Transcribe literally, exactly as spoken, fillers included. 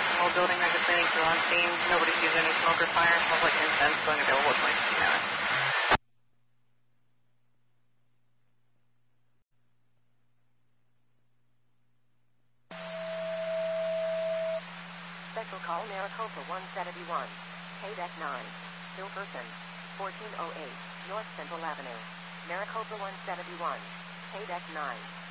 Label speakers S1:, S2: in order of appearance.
S1: the whole building. They're just waiting for on scene. Nobody sees any smoke or fire. Smells like incense, going available at twenty-six minutes.
S2: Special call Maricopa one seventy-one. K-Deck nine. Still person. fourteen oh eight. North Central Avenue. Maricopa one seventy-one. K-Deck nine.